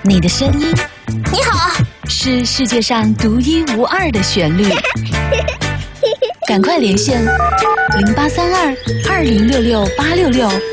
你的声音， 你好， 是世界上独一无二的旋律。赶快连线083220668666。